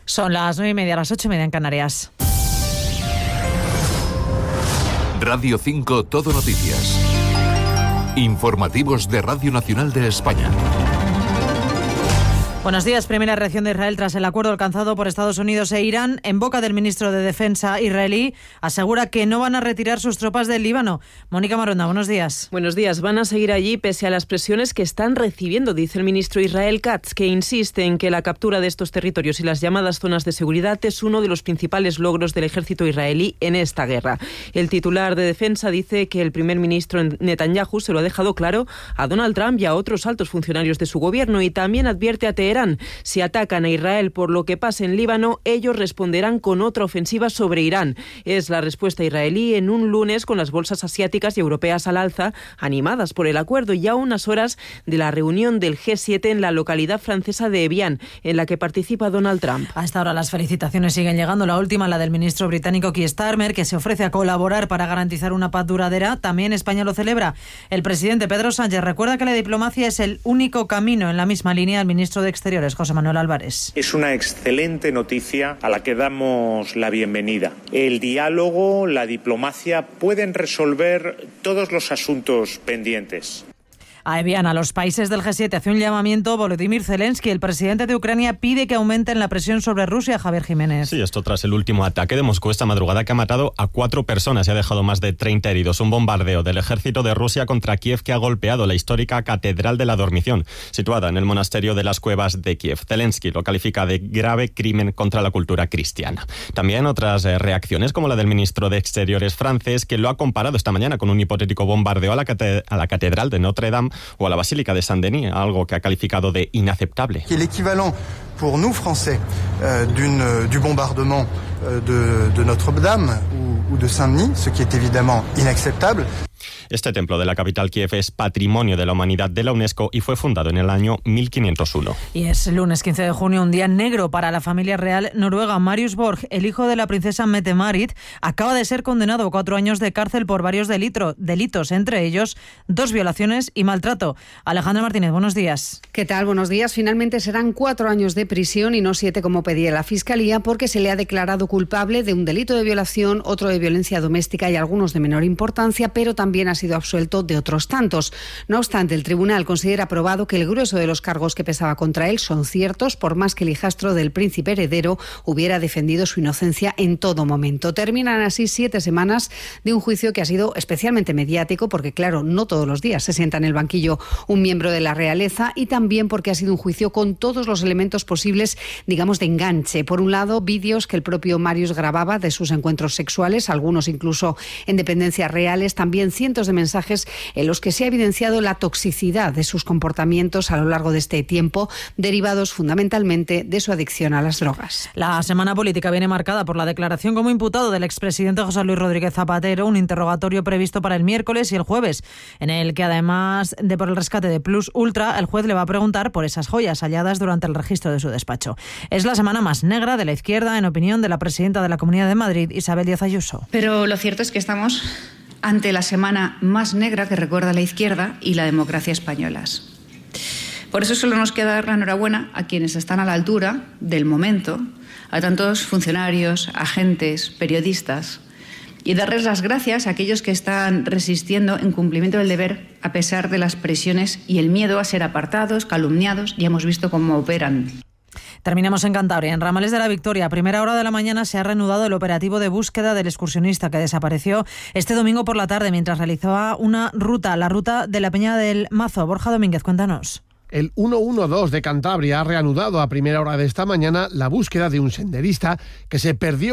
Son las 9:30, las 8:30 en Canarias. Radio 5 Todo Noticias. Informativos de Radio Nacional de España. Buenos días. Primera reacción de Israel tras el acuerdo alcanzado por Estados Unidos e Irán. En boca del ministro de Defensa israelí, asegura que no van a retirar sus tropas del Líbano. Mónica Maronda, buenos días. Buenos días. Van a seguir allí pese a las presiones que están recibiendo, dice el ministro Israel Katz, que insiste en que la captura de estos territorios y las llamadas zonas de seguridad es uno de los principales logros del ejército israelí en esta guerra. El titular de Defensa dice que el primer ministro Netanyahu se lo ha dejado claro a Donald Trump y a otros altos funcionarios de su gobierno, y también advierte a Teherán: si atacan a Israel por lo que pase en Líbano, ellos responderán con otra ofensiva sobre Irán. Es la respuesta israelí en un lunes con las bolsas asiáticas y europeas al alza, animadas por el acuerdo, y a unas horas de la reunión del G7 en la localidad francesa de Evian, en la que participa Donald Trump. A esta hora las felicitaciones siguen llegando. La última, la del ministro británico Keir Starmer, que se ofrece a colaborar para garantizar una paz duradera. También España lo celebra. El presidente Pedro Sánchez recuerda que la diplomacia es el único camino. En la misma línea, el ministro de Exteriores, José Manuel Álvarez. Es una excelente noticia a la que damos la bienvenida. El diálogo, la diplomacia pueden resolver todos los asuntos pendientes. A Evian, a los países del G7, hace un llamamiento Volodymyr Zelensky. El presidente de Ucrania pide que aumenten la presión sobre Rusia. Javier Jiménez. Sí, esto tras el último ataque de Moscú esta madrugada, que ha matado a 4 personas y ha dejado más de 30 heridos. Un bombardeo del ejército de Rusia contra Kiev que ha golpeado la histórica Catedral de la Dormición, situada en el monasterio de las Cuevas de Kiev. Zelensky lo califica de grave crimen contra la cultura cristiana. También otras reacciones, como la del ministro de Exteriores francés, que lo ha comparado esta mañana con un hipotético bombardeo a la Catedral de Notre Dame o a la Basílica de Saint-Denis, algo que ha calificado de inaceptable. El equivalent pour nous français du bombardement de Notre Dame ou de Saint-Denis, ce qui est évidemment inacceptable. Este templo de la capital Kiev es Patrimonio de la Humanidad de la UNESCO y fue fundado en el año 1501. Y es lunes 15 de junio, un día negro para la familia real noruega. Marius Borg, el hijo de la princesa Mette-Marit, acaba de ser condenado a 4 años de cárcel por varios delitos, entre ellos 2 violaciones y maltrato. Alejandra Martínez, buenos días. ¿Qué tal? Buenos días. Finalmente serán 4 años de prisión y no 7 como pedía la Fiscalía, porque se le ha declarado culpable de un delito de violación, otro de violencia doméstica y algunos de menor importancia, pero también ha sido absuelto de otros tantos. No obstante, el tribunal considera probado que el grueso de los cargos que pesaba contra él son ciertos, por más que el hijastro del príncipe heredero hubiera defendido su inocencia en todo momento. Terminan así 7 semanas de un juicio que ha sido especialmente mediático, porque claro, no todos los días se sienta en el banquillo un miembro de la realeza, y también porque ha sido un juicio con todos los elementos posibles, digamos, de enganche. Por un lado, vídeos que el propio Marius grababa de sus encuentros sexuales, algunos incluso en dependencias reales, también cientos de mensajes en los que se ha evidenciado la toxicidad de sus comportamientos a lo largo de este tiempo, derivados fundamentalmente de su adicción a las drogas. La semana política viene marcada por la declaración como imputado del expresidente José Luis Rodríguez Zapatero, un interrogatorio previsto para el miércoles y el jueves, en el que además de por el rescate de Plus Ultra, el juez le va a preguntar por esas joyas halladas durante el registro de su despacho. Es la semana más negra de la izquierda, en opinión de la presidenta de la Comunidad de Madrid, Isabel Díaz Ayuso. Pero lo cierto es que estamos ante la semana más negra que recuerda la izquierda y la democracia españolas. Por eso solo nos queda dar la enhorabuena a quienes están a la altura del momento, a tantos funcionarios, agentes, periodistas, y darles las gracias a aquellos que están resistiendo en cumplimiento del deber a pesar de las presiones y el miedo a ser apartados, calumniados. Ya hemos visto cómo operan. Terminamos en Cantabria. En Ramales de la Victoria, a primera hora de la mañana, se ha reanudado el operativo de búsqueda del excursionista que desapareció este domingo por la tarde mientras realizaba una ruta, la ruta de la Peña del Mazo. Borja Domínguez, cuéntanos. El 112 de Cantabria ha reanudado a primera hora de esta mañana la búsqueda de un senderista que se perdió